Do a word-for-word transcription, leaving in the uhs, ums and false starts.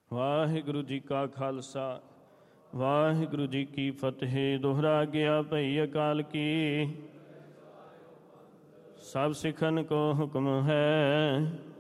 ਵਾਹਿਗੁਰੂ ਜੀ ਕਾ ਖਾਲਸਾ ਵਾਹਿਗੁਰੂ ਜੀ ਕੀ ਫਤਿਹ। ਦੋਹਰਾ ਗਿਆ ਭਈ ਅਕਾਲ ਕੀ, ਸਭ ਸਿੱਖਨ ਕੋ ਹੁਕਮ ਹੈ।